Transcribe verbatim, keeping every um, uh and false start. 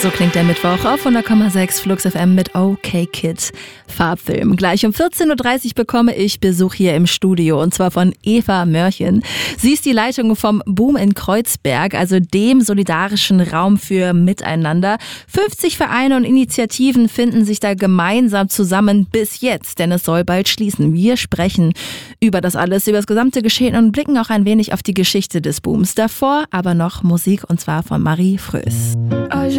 So klingt der Mittwoch auf hundert Komma sechs Flux F M mit Okay Kid Farbfilm. Gleich um vierzehn Uhr dreißig bekomme ich Besuch hier im Studio und zwar von Eva Mörchen. Sie ist die Leitung vom Boom in Kreuzberg, also dem solidarischen Raum für Miteinander. fünfzig Vereine und Initiativen finden sich da gemeinsam zusammen bis jetzt, denn es soll bald schließen. Wir sprechen über das alles, über das gesamte Geschehen und blicken auch ein wenig auf die Geschichte des Booms. Davor aber noch Musik und zwar von Marie Fröß.